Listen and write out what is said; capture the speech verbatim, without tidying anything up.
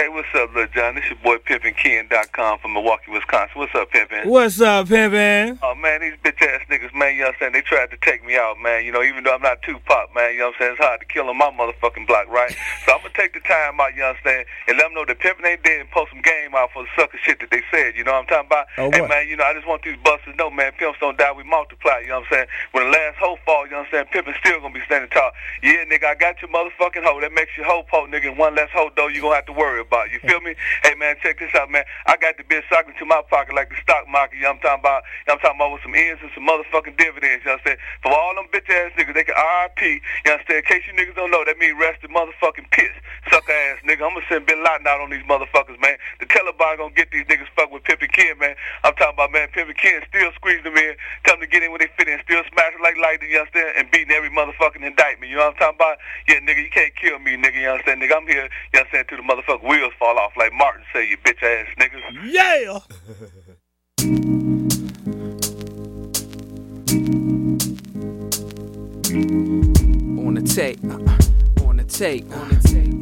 Hey, what's up, Lil John? This your boy Pimpin' Ken dot com from Milwaukee, Wisconsin. What's up, Pimpin'? What's up, Pimpin'? Oh, man, these bitch-ass niggas, man, you know what I'm saying? They tried to take me out, man. You know, even though I'm not Tupac, man, you know what I'm saying? It's hard to kill on my motherfucking block, right? So I'm going to take the time out, you know what I'm saying, and let them know that Pimpin' ain't dead and post some game out for the sucker shit that they said, you know what I'm talking about? Oh, hey, what? man, you know, I just want these busters to know, man, pimps don't die, we multiply, you know what I'm saying? When the last hoe fall, you know what I'm saying, Pimpin' still going to be standing tall. Yeah, nigga, I got your motherfucking hoe. That makes you hoe po, nigga, and one less hoe, though, you going to have to worry about. You feel me? Hey, man, check this out, man. I got the bitch sucking to my pocket like the stock market. You know what I'm talking about? You know what I'm talking about with some ends and some motherfucking dividends. You know what I'm saying? For all them bitch-ass niggas, they can R I P. You know what I'm saying? In case you niggas don't know, that means rest in motherfucking piss. Sucker-ass nigga. I'm going to send Bin Laden out on these motherfuckers, man. The Taliban going to get these niggas fucked with Pimpin' Ken, man. I'm talking about, man, Pimpin' Ken still squeezing them in, telling them to get in when they fit in, still smashing like lightning, you understand? And beating every motherfucking indictment. You know what I'm talking about? Yeah, nigga, you can't kill me, nigga. You understand? Nigga, I'm here, you understand, till the motherfucking wheels fall off like Martin say, you bitch ass niggas. Yeah! On the tape, on the tape, on the tape.